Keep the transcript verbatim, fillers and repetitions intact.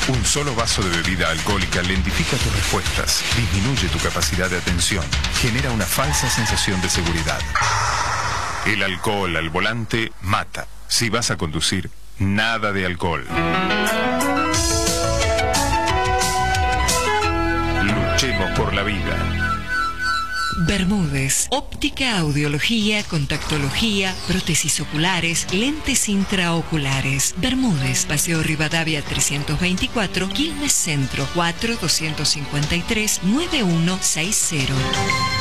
Un solo vaso de bebida alcohólica lentifica tus respuestas, disminuye tu capacidad de atención, genera una falsa sensación de seguridad. El alcohol al volante mata. Si vas a conducir, nada de alcohol. Luchemos por la vida. Bermúdez, óptica, audiología, contactología, prótesis oculares, lentes intraoculares. Bermúdez, Paseo Rivadavia trescientos veinticuatro, Quilmes Centro, cuatro dos cinco tres, nueve uno seis cero.